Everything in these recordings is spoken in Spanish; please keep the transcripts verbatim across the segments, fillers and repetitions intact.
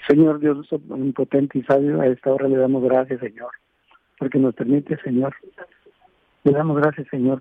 Señor Dios omnipotente y sabio, a esta hora le damos gracias, Señor, porque nos permite, Señor. Le damos gracias, Señor.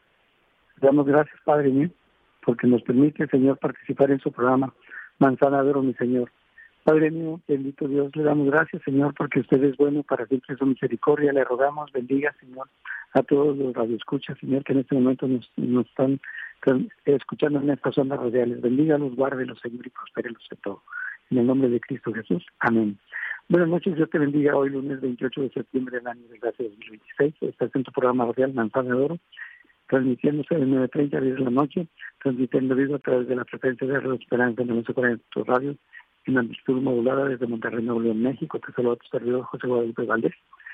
Le damos gracias, Padre mío, porque nos permite, Señor, participar en su programa Manzana de Oro, mi Señor. Padre mío, bendito Dios, le damos gracias, Señor, porque usted es bueno, para siempre su misericordia. Le rogamos, bendiga, Señor, a todos los radioescuchas, Señor, que en este momento nos, nos están escuchando en estas ondas radiales. Bendígalos, guárdelos, Señor, y prospérelos de todo. En el nombre de Cristo Jesús. Amén. Buenas noches, Dios te bendiga. Hoy, lunes veintiocho de septiembre del año de gracia dos mil veintiséis. Estás en tu programa radial Manzana de Oro, transmitiéndose de nueve treinta a diez de la noche, transmitiendo vivo a través de la frecuencia de Radio Esperanza en el novecientos cuarenta tu radio, en amplitud modulada desde Monterrey, Nuevo León, México. Te saluda tu servidor José Guadalupe Valdés.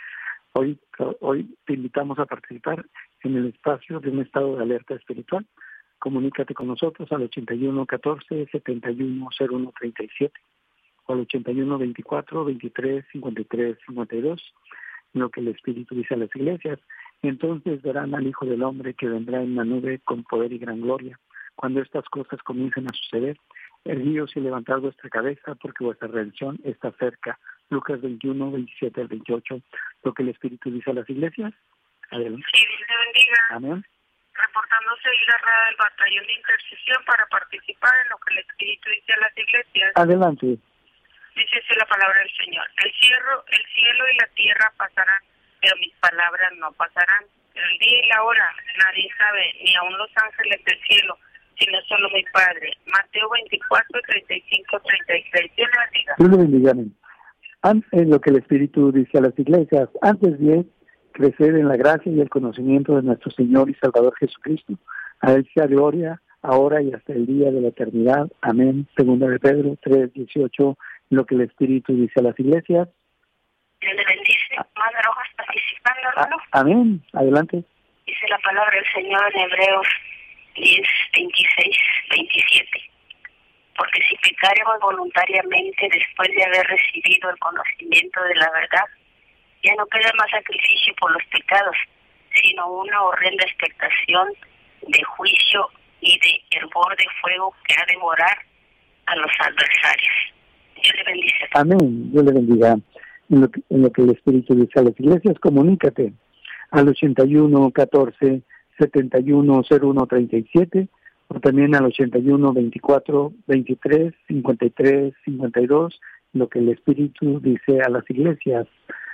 Hoy, hoy te invitamos a participar en el espacio de un estado de alerta espiritual. Comunícate con nosotros al ochenta y uno catorce setenta y uno cero uno treinta y siete o al ochenta y uno veinticuatro veintitrés cincuenta y tres cincuenta y dos, lo que el Espíritu dice a las iglesias. Entonces verán al Hijo del Hombre que vendrá en la nube con poder y gran gloria. Cuando estas cosas comiencen a suceder, erguíos y levantad vuestra cabeza, porque vuestra redención está cerca. Lucas veintiuno, veintisiete al veintiocho, lo que el Espíritu dice a las iglesias. Adelante. Sí, Dios te bendiga. Amén. Reportándose Hilda Rada del Batallón de Intercesión para participar en lo que el Espíritu dice a las iglesias. Adelante. Dice así la palabra del Señor. El cielo, el cielo y la tierra pasarán, pero mis palabras no pasarán. Pero el día y la hora nadie sabe, ni aun los ángeles del cielo, sino solo mi Padre. Mateo veinticuatro, treinta y cinco, treinta y seis. Dios le bendiga. Dios le bendiga. Amén. En lo que el Espíritu dice a las iglesias, antes bien, crecer en la gracia y el conocimiento de nuestro Señor y Salvador Jesucristo. A Él sea gloria, ahora y hasta el día de la eternidad. Amén. Segunda de Pedro tres, dieciocho, lo que el Espíritu dice a las iglesias. Dios le bendice. Madre Rojas participando, hermano. Amén. Adelante. Dice la palabra del Señor en Hebreos diez, veintiséis, veintisiete. Porque si pecaremos voluntariamente después de haber recibido el conocimiento de la verdad, ya no queda más sacrificio por los pecados, sino una horrenda expectación de juicio y de hervor de fuego que ha de devorar a los adversarios. Dios le bendice. Amén. Dios le bendiga. En lo, que, en lo que el Espíritu dice a las iglesias, comunícate al ochenta y uno catorce setenta y uno cero uno treinta y siete o también al ochenta y uno veinticuatro veintitrés cincuenta y tres cincuenta y dos, lo que el Espíritu dice a las iglesias.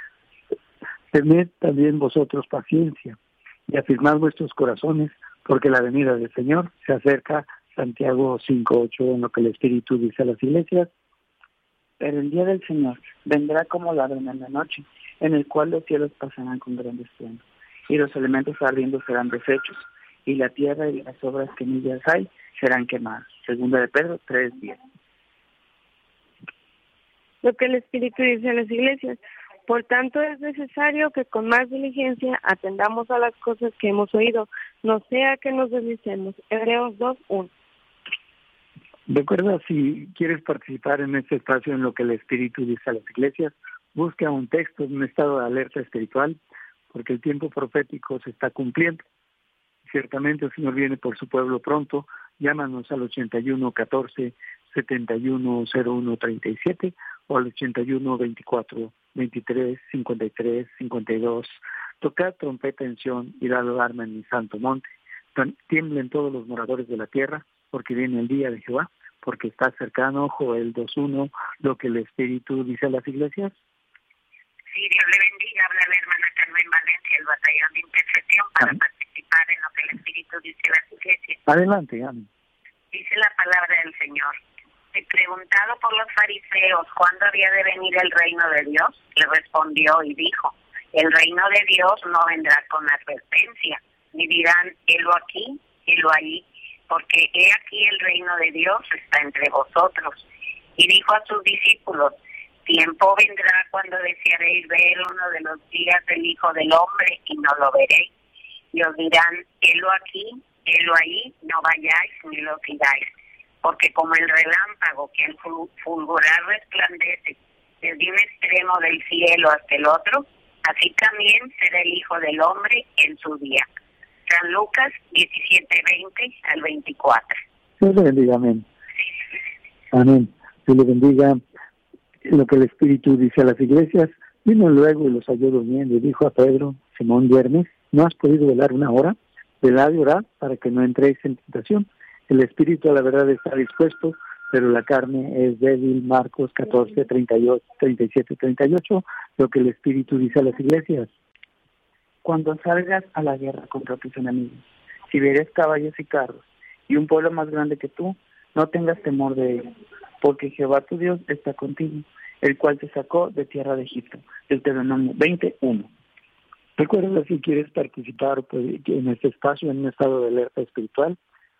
Tened también vosotros paciencia y afirmad vuestros corazones, porque la venida del Señor se acerca. Santiago cinco ocho, en lo que el Espíritu dice a las iglesias. Pero el día del Señor vendrá como ladrón en la noche, en el cual los cielos pasarán con grandes truenos, y los elementos ardiendo serán deshechos, y la tierra y las obras que en ellas hay serán quemadas. Segunda de Pedro tres diez. Lo que el Espíritu dice a las iglesias. Por tanto, es necesario que con más diligencia atendamos a las cosas que hemos oído, no sea que nos deslicemos. Hebreos dos uno. Recuerda, si quieres participar en este espacio en lo que el Espíritu dice a las iglesias, busca un texto en un estado de alerta espiritual, porque el tiempo profético se está cumpliendo. Ciertamente el Señor viene por su pueblo pronto. Llámanos al ochenta y uno catorce setenta y uno cero uno treinta y siete o al ochenta y uno veinticuatro veintitrés cincuenta y tres cincuenta y dos. Tocad trompeta en Sión y dad alarma en mi santo monte. Tiemblen todos los moradores de la tierra, porque viene el día de Jehová, porque está cercano. Joel dos uno, lo que el Espíritu dice a las iglesias. Sí, Dios le bendiga. Habla la hermana Carmen Valencia, el batallón de intercesión, para Amén. Participar en lo que el Espíritu dice a las iglesias. Adelante, Amén. Dice la palabra del Señor. Y preguntado por los fariseos cuándo había de venir el reino de Dios, le respondió y dijo: el reino de Dios no vendrá con advertencia, ni dirán, helo aquí, helo allí, porque he aquí el reino de Dios está entre vosotros. Y dijo a sus discípulos: tiempo vendrá cuando desearéis ver uno de los días del Hijo del Hombre y no lo veréis. Y os dirán, helo aquí, helo allí, no vayáis ni lo pidáis. Porque como el relámpago que al fulgurar resplandece desde un extremo del cielo hasta el otro, así también será el Hijo del Hombre en su día. San Lucas diecisiete veinte al veinticuatro. Dios le bendiga, amén. Amén. Dios le bendiga. lo que el Espíritu dice a las iglesias. Vino luego y los halló durmiendo y dijo a Pedro: Simón, ¿duermes? ¿No has podido velar una hora? Velad y orad para que no entréis en tentación. El Espíritu a la verdad está dispuesto, pero la carne es débil. Marcos catorce, treinta y ocho, treinta y siete, treinta y ocho, lo que el Espíritu dice a las iglesias. Cuando salgas a la guerra contra tus enemigos, si vieres caballos y carros, y un pueblo más grande que tú, no tengas temor de ellos, porque Jehová tu Dios está contigo, el cual te sacó de tierra de Egipto. Deuteronomio veinte, uno. Recuerda, si quieres participar pues, en este espacio, en un estado de alerta espiritual,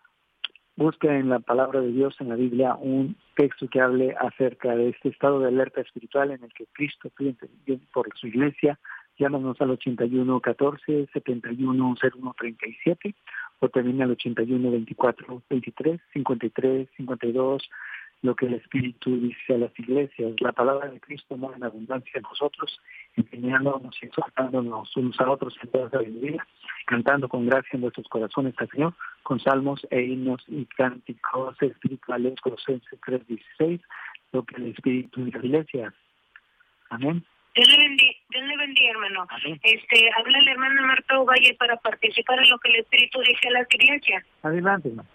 busca en la palabra de Dios, en la Biblia, un texto que hable acerca de este estado de alerta espiritual en el que Cristo pide por su iglesia. Llámanos al ochenta y uno, catorce, setenta y uno, cero uno, treinta y siete, o también al ochenta y uno, veinticuatro, veintitrés, cincuenta y tres, cincuenta y dos, lo que el Espíritu dice a las iglesias. La palabra de Cristo mora en abundancia en nosotros, enseñándonos y exhortándonos unos a otros en toda sabiduría, cantando con gracia en nuestros corazones al Señor, con salmos e himnos y cánticos espirituales. Colosenses tres dieciséis, lo que el Espíritu dice a las iglesias. Amén. Dios le bendiga, Dios le bendiga, hermano. Amén. Este, habla la hermana Marta Ovalle para participar en lo que el Espíritu dice a las iglesias. Adelante, hermano.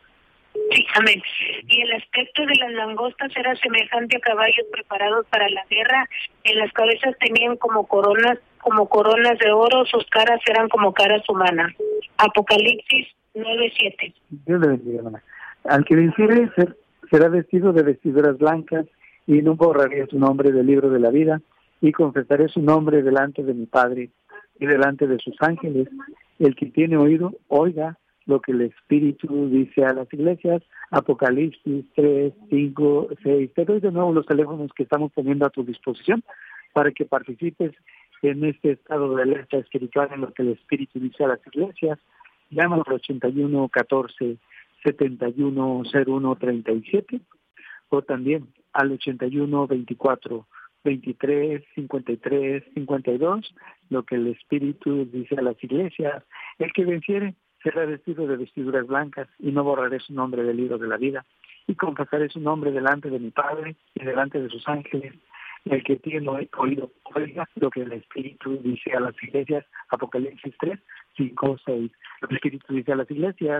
Sí, amén. Y el aspecto de las langostas era semejante a caballos preparados para la guerra. En las cabezas tenían como coronas, como coronas de oro, sus caras eran como caras humanas. Apocalipsis nueve siete. Dios le bendiga, hermana. Al que venciere ser, será vestido de vestiduras blancas, y no borraré su nombre del libro de la vida, y confesaré su nombre delante de mi Padre y delante de sus ángeles. El que tiene oído, oiga lo que el Espíritu dice a las iglesias. Apocalipsis tres, cinco, seis. Te doy de nuevo los teléfonos que estamos poniendo a tu disposición para que participes en este estado de alerta espiritual en lo que el Espíritu dice a las iglesias. Llama al ochenta y uno, catorce, setenta y uno, cero uno, treinta y siete, o también al ochenta y uno, veinticuatro, veintitrés, cincuenta y tres, cincuenta y dos, lo que el Espíritu dice a las iglesias. El que venciere será vestido de vestiduras blancas, y no borraré su nombre del libro de la vida, y confesaré su nombre delante de mi Padre y delante de sus ángeles. El que tiene oído, oiga lo que el Espíritu dice a las iglesias. Apocalipsis tres, cinco, seis. Lo que el Espíritu dice a las iglesias.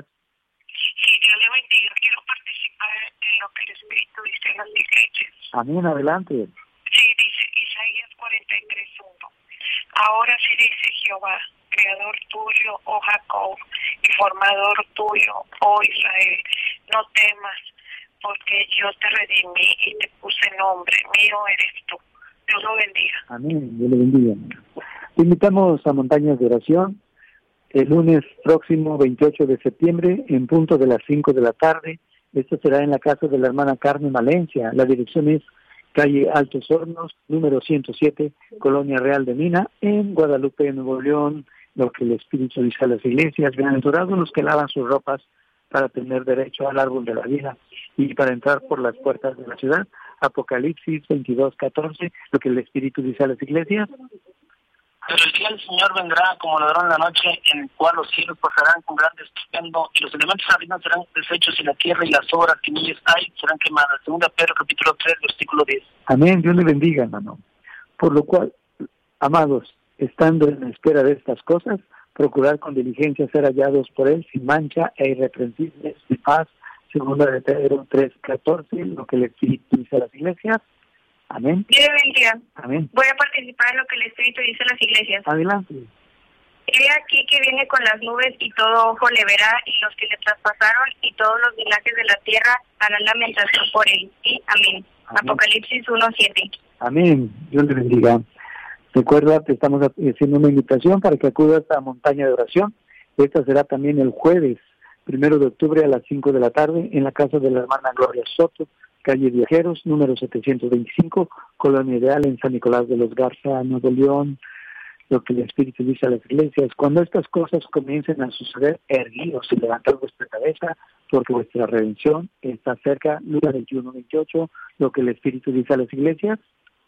Sí, Dios le bendiga. Quiero participar en lo que el Espíritu dice a las iglesias. Amén, adelante. Sí, dice Isaías cuarenta y tres, uno. Ahora sí dice Jehová, creador tuyo, oh Jacob, y formador tuyo, oh Israel, no temas, porque yo te redimí y te puse nombre, mío eres tú. Dios lo bendiga. Amén, Dios le bendiga. Te invitamos a Montañas de Oración el lunes próximo, veintiocho de septiembre, en punto de las cinco de la tarde. Esto será en la casa de la hermana Carmen Valencia. La dirección es calle Altos Hornos, número ciento siete, Colonia Real de Mina, en Guadalupe, Nuevo León. Lo que el Espíritu dice a las iglesias: bienaventurados los que lavan sus ropas para tener derecho al árbol de la vida y para entrar por las puertas de la ciudad. Apocalipsis veintidós, catorce, lo que el Espíritu dice a las iglesias. Pero el día del Señor vendrá como ladrón en la noche, en el cual los cielos pasarán con gran estruendo, y los elementos marinos serán deshechos, y la tierra y las obras que en ellas hay serán quemadas. Segunda Pedro capítulo tres, versículo diez. Amén, Dios le bendiga, hermano. Por lo cual, amados, estando en espera de estas cosas, procurar con diligencia ser hallados por Él sin mancha e irreprensibles, sin paz. Segunda de Pedro tres, catorce, lo que el Espíritu dice a las iglesias. Amén. Dios le bendiga. Amén. Voy a participar en lo que el Espíritu dice a las iglesias. Adelante. He aquí que viene con las nubes, y todo ojo le verá, y los que le traspasaron, y todos los linajes de la tierra harán lamentación por él. Sí, amén. Amén. Apocalipsis uno, siete. Amén. Dios le bendiga. Recuerda, te estamos haciendo una invitación para que acudas a Montaña de Oración. Esta será también el jueves, primero de octubre a las cinco de la tarde, en la casa de la hermana Gloria Soto, calle Viajeros, número setecientos veinticinco, Colonia Ideal, en San Nicolás de los Garza, Nuevo León. Lo que el Espíritu dice a las iglesias: cuando estas cosas comiencen a suceder, erguíos y levantad vuestra cabeza, porque vuestra redención está cerca. Lucas veintiuno, veintiocho, lo que el Espíritu dice a las iglesias.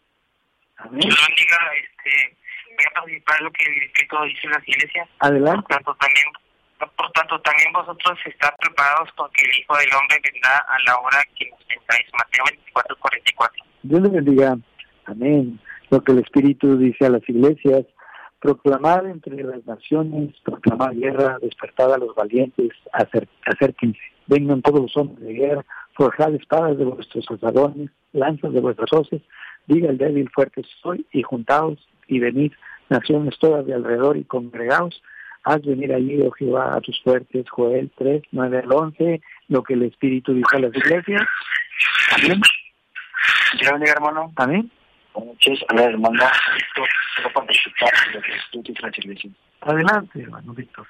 Amén. Dios bendiga, este, voy a participar en lo que el Espíritu dice a las iglesias. Adelante. Por tanto, también, por tanto, también vosotros estáis preparados, porque el Hijo del Hombre vendrá a la hora que nos pensáis. Mateo veinticuatro, cuarenta y cuatro. Dios les bendiga. Amén. Lo que el Espíritu dice a las iglesias: proclamar entre las naciones, proclamar guerra, despertad a los valientes, acer, acérquense, vengan todos los hombres de guerra, forjad espadas de vuestros asadones, lanzas de vuestras hoces, diga el débil, fuerte soy, y juntaos y venid, naciones todas de alrededor, y congregaos, haz venir allí, oh Jehová, a tus fuertes. Joel tres, nueve al once, lo que el Espíritu dice a las iglesias. Amén. Quiero bendiga, hermano. Amén. Buenas noches, a ver, hermano, Víctor, quiero participar en lo que tú dices la iglesia. Adelante, hermano Víctor.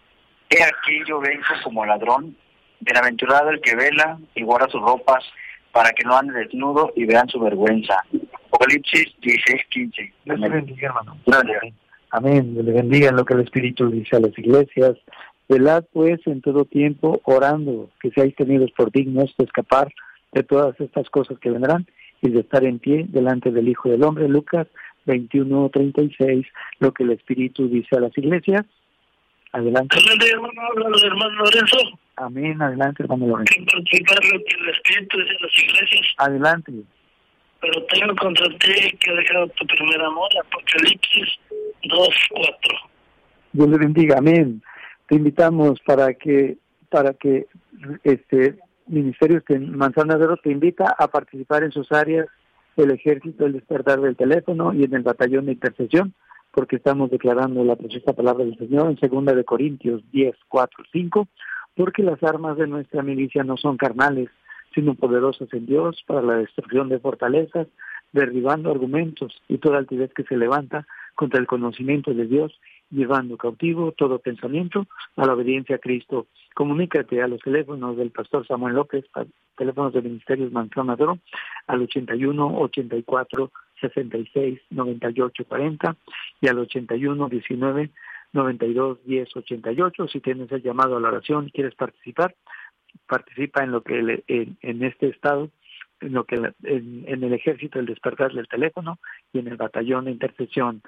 He aquí yo vengo como ladrón, bienaventurado el que vela y guarda sus ropas, para que no ande desnudo y vean su vergüenza. Apocalipsis dieciséis, quince. Dios le bendiga, hermano. Amén. Amén. Dios le bendiga en lo que el Espíritu dice a las iglesias. Velad pues en todo tiempo, orando, que seáis tenidos por dignos de escapar de todas estas cosas que vendrán, y de estar en pie delante del Hijo del Hombre. Lucas veintiuno, treinta y seis, lo que el Espíritu dice a las iglesias. Adelante. Adelante, hermano, hermano Lorenzo. Amén, adelante, hermano Lorenzo. En participar lo que el Espíritu dice a las iglesias. Adelante. Pero tengo contra ti que has dejado tu primer amor, Apocalipsis dos, cuatro. Dios le bendiga, amén. Te invitamos para que, para que este Ministerios de Manzana de Oro te invita a participar en sus áreas del Ejército del Despertar del Teléfono y en el Batallón de Intercesión, porque estamos declarando la preciosa palabra del Señor en segunda de Corintios diez, cuatro, cinco, porque las armas de nuestra milicia no son carnales, sino poderosas en Dios para la destrucción de fortalezas, derribando argumentos y toda altivez que se levanta contra el conocimiento de Dios, llevando cautivo todo pensamiento a la obediencia a Cristo. Comunícate a los teléfonos del pastor Samuel López, teléfonos de Ministerios Manzana de Oro, al ochenta y uno, ochenta y cuatro, sesenta y seis, noventa y ocho, cuarenta y al ochenta y uno, diecinueve, noventa y dos, diez, ochenta y ocho. Si tienes el llamado a la oración y quieres participar, participa en lo que le, en, en este estado, en lo que en, en el Ejército del Despertar del Teléfono y en el Batallón de Intercesión.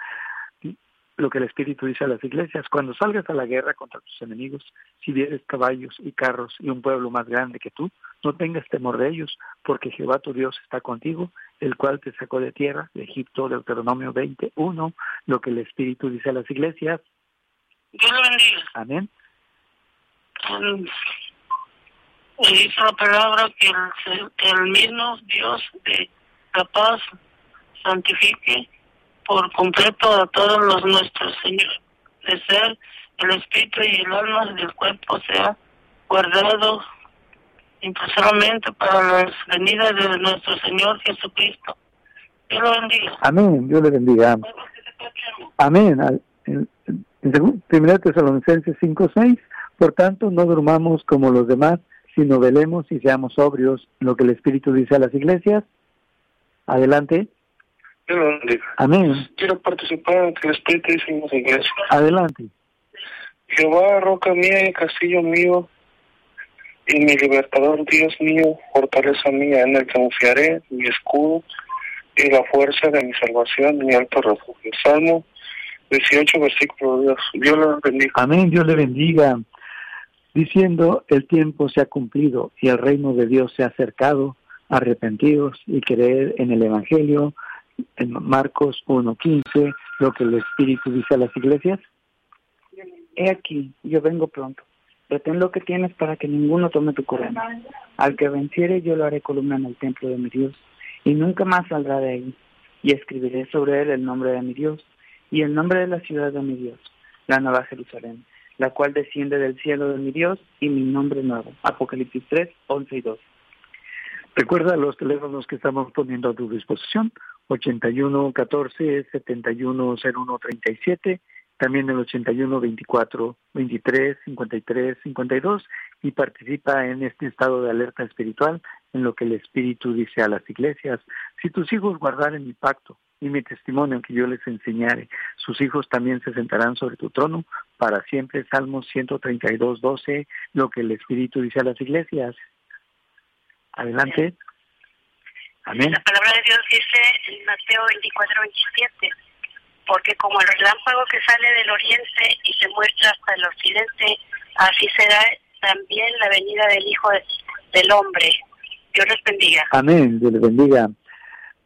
Lo que el Espíritu dice a las iglesias: cuando salgas a la guerra contra tus enemigos, si vieres caballos y carros y un pueblo más grande que tú, no tengas temor de ellos, porque Jehová tu Dios está contigo, el cual te sacó de tierra, de Egipto. Deuteronomio veinte, uno, lo que el Espíritu dice a las iglesias. Dios lo bendiga. Amén. Um, dice la palabra que el, el mismo Dios de la paz santifique por completo a todos los nuestros, Señor, de ser el espíritu y el alma del cuerpo sea guardado impulsivamente para las venidas de nuestro Señor Jesucristo. Dios lo bendiga. Amén, Dios le bendiga. Amén. En, en, en primera Tesalonicenses cinco, seis, por tanto no durmamos como los demás, sino velemos y seamos sobrios, lo que el Espíritu dice a las iglesias. Adelante. Amén. Quiero participar en que el Espíritu dice en las iglesias. Adelante. Jehová, roca mía y castillo mío, y mi libertador, Dios mío, fortaleza mía, en el que confiaré, mi escudo y la fuerza de mi salvación, mi alto refugio. Salmo dieciocho, versículo dos. Dios le bendiga. Amén, Dios le bendiga. Diciendo: el tiempo se ha cumplido y el reino de Dios se ha acercado, arrepentidos y creed en el Evangelio. En Marcos uno, quince, lo que el Espíritu dice a las iglesias. He aquí, yo vengo pronto. Retén lo que tienes para que ninguno tome tu corona. Al que venciere yo lo haré columna en el templo de mi Dios, y nunca más saldrá de ahí. Y escribiré sobre él el nombre de mi Dios, y el nombre de la ciudad de mi Dios, la nueva Jerusalén, la cual desciende del cielo de mi Dios, y mi nombre nuevo. Apocalipsis tres, once y doce. Recuerda los teléfonos que estamos poniendo a tu disposición: ochenta y uno, catorce, setenta y uno, cero uno, treinta y siete, también el ochenta y uno, veinticuatro, veintitrés, cincuenta y tres, cincuenta y dos, y participa en este estado de alerta espiritual en lo que el Espíritu dice a las iglesias. Si tus hijos guardaren mi pacto y mi testimonio que yo les enseñare, sus hijos también se sentarán sobre tu trono para siempre. Salmos ciento treinta y dos, doce, lo que el Espíritu dice a las iglesias. Adelante. Amén. La palabra de Dios dice en Mateo veinticuatro, veintisiete, porque como el relámpago que sale del oriente y se muestra hasta el occidente, así será también la venida del Hijo de, del Hombre. Dios les bendiga. Amén, Dios les bendiga.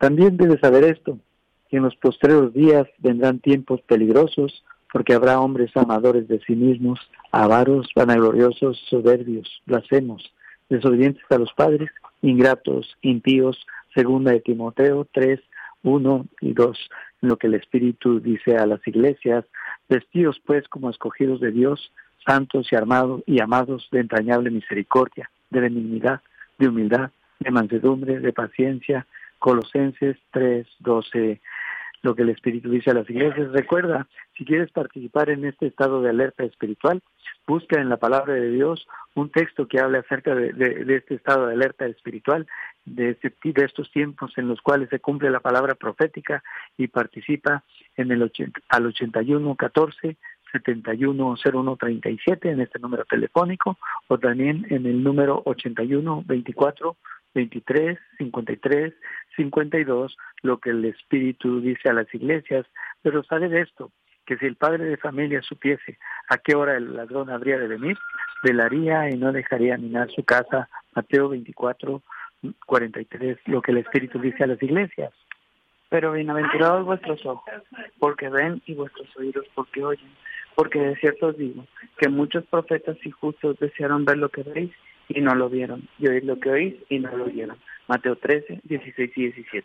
También debes saber esto, que en los postreros días vendrán tiempos peligrosos, porque habrá hombres amadores de sí mismos, avaros, vanagloriosos, soberbios, blasfemos, desobedientes a los padres, ingratos, impíos, segunda de Timoteo tres, uno y dos, en lo que el Espíritu dice a las iglesias: vestidos pues como escogidos de Dios, santos y armados y amados de entrañable misericordia, de benignidad, de humildad, de mansedumbre, de paciencia. Colosenses tres, doce, lo que el Espíritu dice a las iglesias. Recuerda, si quieres participar en este estado de alerta espiritual, busca en la palabra de Dios un texto que hable acerca de, de, de este estado de alerta espiritual, de, este, de estos tiempos en los cuales se cumple la palabra profética, y participa en el ochenta, al ochenta y uno, catorce, setenta y uno, cero uno, treinta y siete en este número telefónico, o también en el número ochenta y uno, veinticuatro, veintitrés, cincuenta y tres, cincuenta y dos, lo que el Espíritu dice a las iglesias. Pero sabe de esto, que si el padre de familia supiese a qué hora el ladrón habría de venir, velaría y no dejaría minar su casa. Mateo veinticuatro, cuarenta y tres, lo que el Espíritu dice a las iglesias. Pero bienaventurados vuestros ojos, porque ven, y vuestros oídos, porque oyen. Porque de cierto os digo, que muchos profetas y justos desearon ver lo que veis, y no lo vieron, y oír lo que oís, y no lo oyeron. Mateo trece, dieciséis y diecisiete.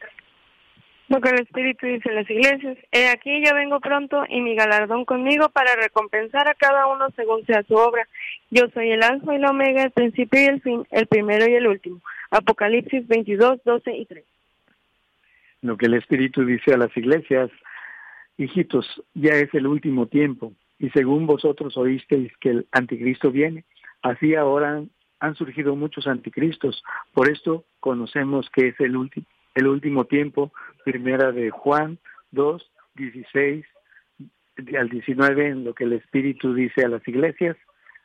Lo que el Espíritu dice a las iglesias: he aquí yo vengo pronto, y mi galardón conmigo para recompensar a cada uno según sea su obra. Yo soy el Alfa y la Omega, el principio y el fin, el primero y el último. Apocalipsis veintidós, doce y tres. Lo que el Espíritu dice a las iglesias: hijitos, ya es el último tiempo, y según vosotros oísteis que el anticristo viene, así ahora han surgido muchos anticristos. Por esto conocemos que es el último el último tiempo. Primera de Juan dos, dieciséis al diecinueve, en lo que el Espíritu dice a las iglesias.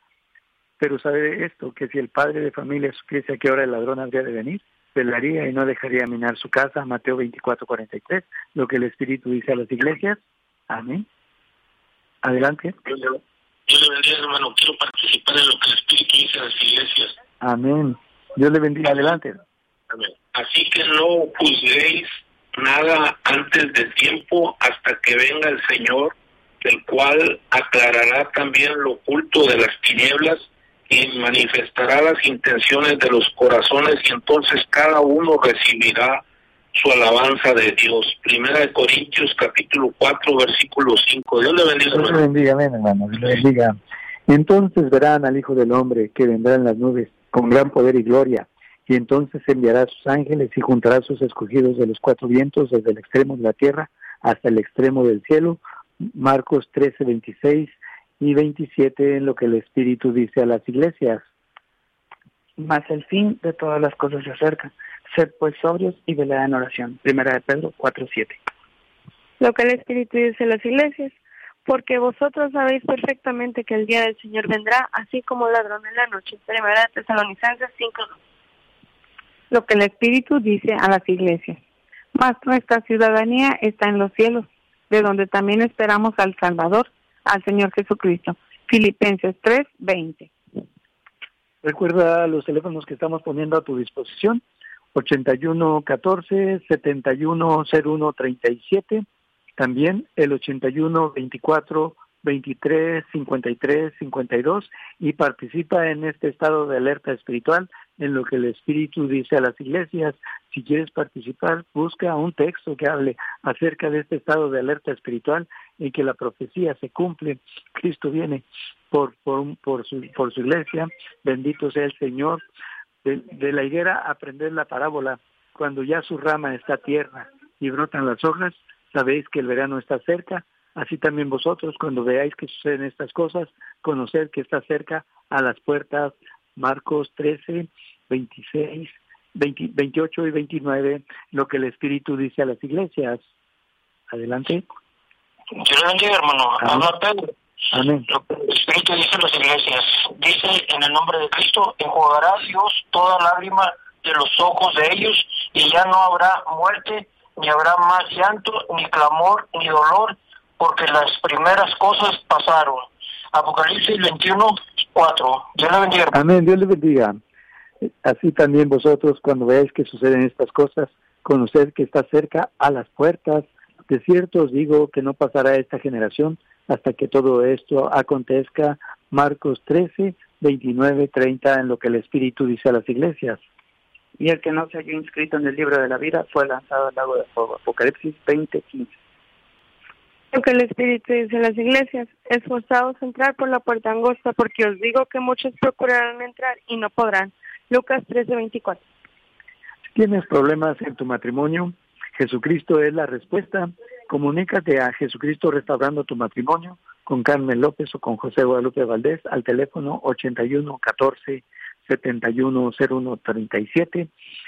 Pero sabe esto, que si el padre de familia supiese a qué hora el ladrón habría de venir, velaría y no dejaría minar su casa. Mateo veinticuatro, cuarenta y tres, lo que el Espíritu dice a las iglesias. Amén. Adelante. Yo le bendiga, hermano. Quiero participar en lo que el Espíritu dice a las iglesias. Amén. Dios le bendiga. Adelante. Amén. Así que no juzguéis nada antes de tiempo, hasta que venga el Señor, el cual aclarará también lo oculto de las tinieblas y manifestará las intenciones de los corazones, y entonces cada uno recibirá su alabanza de Dios. Primera de Corintios capítulo cuatro, versículo cinco. Dios le bendiga. Dios le bendiga, amén, hermano. Dios le bendiga. Entonces verán al Hijo del Hombre que vendrá en las nubes con gran poder y gloria, y entonces enviará a sus ángeles y juntará a sus escogidos de los cuatro vientos, desde el extremo de la tierra hasta el extremo del cielo. Marcos trece, veintiséis y veintisiete, en lo que el Espíritu dice a las iglesias. Mas el fin de todas las cosas se acerca. Sed pues sobrios y velad en oración. Primera de Pedro cuatro, siete. Lo que el Espíritu dice a las iglesias: porque vosotros sabéis perfectamente que el día del Señor vendrá, así como ladrón en la noche. Primera de Tesalonicenses cinco, dos. Lo que el Espíritu dice a las iglesias: mas nuestra ciudadanía está en los cielos, de donde también esperamos al Salvador, al Señor Jesucristo. Filipenses tres, veinte. Recuerda los teléfonos que estamos poniendo a tu disposición: ochenta y uno, catorce, setenta y uno, cero uno, treinta y siete, también el ochenta y uno, veinticuatro, veintitrés, cincuenta y tres, cincuenta y dos, y participa en este estado de alerta espiritual, en lo que el Espíritu dice a las iglesias. Si quieres participar, busca un texto que hable acerca de este estado de alerta espiritual, en que la profecía se cumple. Cristo viene por por por su por su iglesia. Bendito sea el Señor. De, de la higuera aprender la parábola: cuando ya su rama está tierna y brotan las hojas, sabéis que el verano está cerca. Así también vosotros, cuando veáis que suceden estas cosas, conoced que está cerca, a las puertas. Marcos trece, veintiséis, veinte, veintiocho y veintinueve, lo que el Espíritu dice a las iglesias. Adelante. Dios le bendiga, hermano. Habla Pedro. Amén. Lo que el Espíritu dice a las iglesias: dice, en el nombre de Cristo, enjugará Dios toda lágrima de los ojos de ellos, y ya no habrá muerte, ni habrá más llanto, ni clamor, ni dolor, porque las primeras cosas pasaron. Apocalipsis veintiuno, cuatro. Dios le bendiga. Amén. Dios le bendiga. Así también vosotros, cuando veáis que suceden estas cosas, con usted que está cerca a las puertas. De cierto os digo que no pasará esta generación hasta que todo esto acontezca. Marcos trece, veintinueve, treinta, en lo que el Espíritu dice a las iglesias. Y el que no se haya inscrito en el libro de la vida fue lanzado al lago de fuego. Apocalipsis veinte, quince. Lo que el Espíritu dice a las iglesias: esforzaos a entrar por la puerta angosta, porque os digo que muchos procurarán entrar y no podrán. Lucas trece, veinticuatro. Si tienes problemas en tu matrimonio, Jesucristo es la respuesta. Comunícate a Jesucristo Restaurando tu Matrimonio con Carmen López o con José Guadalupe Valdés al teléfono ochenta y uno, catorce, setenta y uno, cero uno, treinta y siete,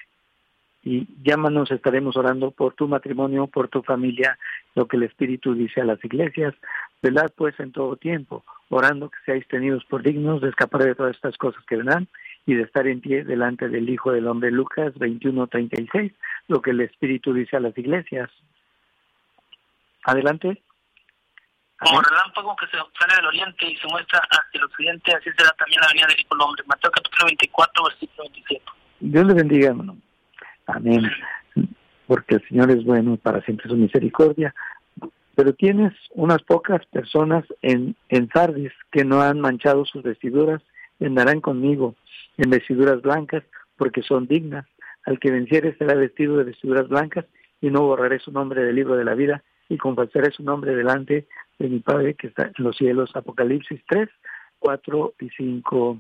y llámanos, estaremos orando por tu matrimonio, por tu familia, lo que el Espíritu dice a las iglesias. Velad pues en todo tiempo, orando que seáis tenidos por dignos de escapar de todas estas cosas que vendrán y de estar en pie delante del Hijo del Hombre. Lucas veintiuno, treinta y seis, lo que el Espíritu dice a las iglesias. Adelante. Como relámpago que se sale del oriente y se muestra hacia el occidente, así será también la venida del Hijo del Hombre. Mateo capítulo veinticuatro, versículo veintisiete. Dios le bendiga, hermano. Amén. Porque el Señor es bueno, para siempre su misericordia. Pero tienes unas pocas personas en, en Sardis que no han manchado sus vestiduras, y andarán conmigo en vestiduras blancas, porque son dignas. Al que venciere será vestido de vestiduras blancas, y no borraré su nombre del libro de la vida, y confesaré su nombre delante de mi Padre que está en los cielos. Apocalipsis tres, cuatro y cinco.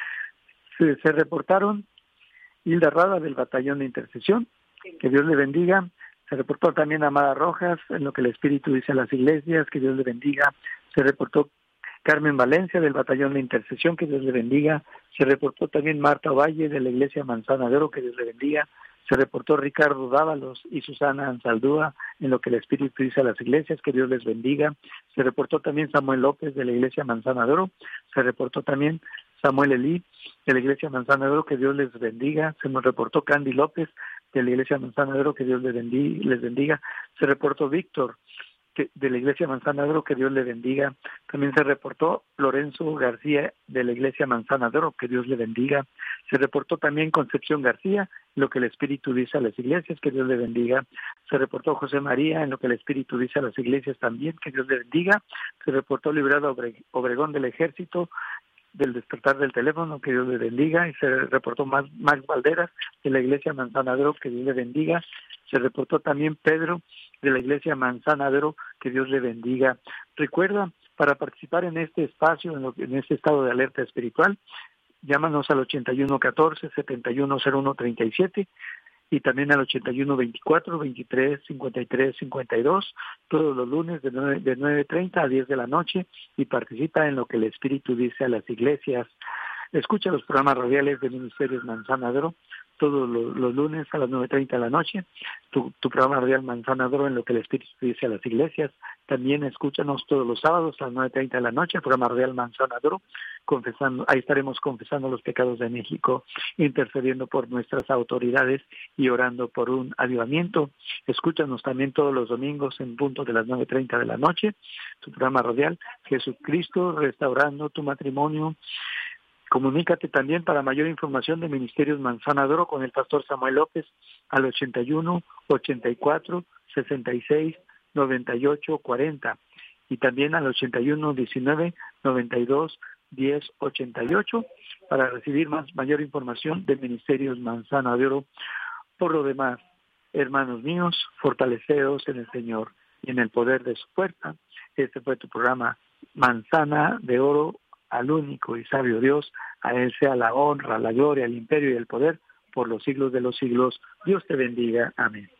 Se, se reportaron Hilda Rada del Batallón de Intercesión, que Dios le bendiga. Se reportó también Amada Rojas, en lo que el Espíritu dice a las iglesias, que Dios le bendiga. Se reportó Carmen Valencia del Batallón de Intercesión, que Dios le bendiga. Se reportó también Marta Valle de la Iglesia Manzana de Oro, que Dios le bendiga. Se reportó Ricardo Dávalos y Susana Ansaldúa, en lo que el Espíritu dice a las iglesias, que Dios les bendiga. Se reportó también Samuel López de la Iglesia Manzana de Oro. Se reportó también Samuel Elí de la Iglesia Manzana de Oro, que Dios les bendiga. Se nos reportó Candy López de la Iglesia Manzana de Oro, que Dios les bendiga. Les bendiga. Se reportó Víctor que, de la Iglesia Manzana de Oro, que Dios le bendiga. También se reportó Lorenzo García de la Iglesia Manzana de Oro, que Dios le bendiga. Se reportó también Concepción García, lo que el Espíritu dice a las iglesias, que Dios le bendiga. Se reportó José María, en lo que el Espíritu dice a las iglesias también, que Dios le bendiga. Se reportó Librado Obregón del Ejército, del Despertar del Teléfono, que Dios le bendiga. Y se reportó Max, Max Valderas de la Iglesia Manzanadero, que Dios le bendiga. Se reportó también Pedro de la Iglesia Manzanadero, que Dios le bendiga. Recuerda, para participar en este espacio, en, lo, en este estado de alerta espiritual, llámanos al ochenta y uno, catorce, setenta y uno, cero uno, treinta y siete y también al ochenta y uno, veinticuatro, veintitrés, cincuenta y tres, cincuenta y dos, todos los lunes de nueve, de nueve treinta a diez de la noche, y participa en lo que el Espíritu dice a las iglesias. Escucha los programas radiales de Ministerios Manzanadero todos los, los lunes a las nueve treinta de la noche, tu, tu programa radial Manzanadero en lo que el Espíritu dice a las iglesias. También escúchanos todos los sábados a las nueve treinta de la noche, el programa radial Manzanadero, confesando, ahí estaremos confesando los pecados de México, intercediendo por nuestras autoridades y orando por un avivamiento. Escúchanos también todos los domingos en punto de las nueve treinta de la noche, tu programa radial Jesucristo Restaurando tu Matrimonio. Comunícate también para mayor información de Ministerios Manzana de Oro con el pastor Samuel López al ochenta y uno, ochenta y cuatro, sesenta y seis, noventa y ocho, cuarenta y también al ochenta y uno, diecinueve, noventa y dos, diez, ochenta y ocho para recibir más mayor información de Ministerios Manzana de Oro. Por lo demás, hermanos míos, fortaleceos en el Señor y en el poder de su fuerza. Este fue tu programa Manzana de Oro, al único y sabio Dios. A Él sea la honra, la gloria, el imperio y el poder por los siglos de los siglos. Dios te bendiga. Amén.